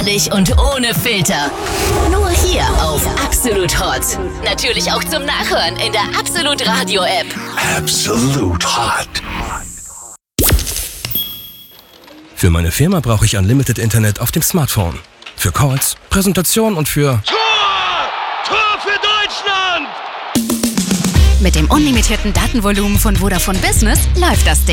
Ehrlich und ohne Filter. Nur hier auf Absolut Hot. Natürlich auch zum Nachhören in der Absolut Radio App. Absolut Hot. Für meine Firma brauche ich Unlimited Internet auf dem Smartphone. Für Calls, Präsentation und für... Tor für Deutschland! Mit dem unlimitierten Datenvolumen von Vodafone Business läuft das Ding.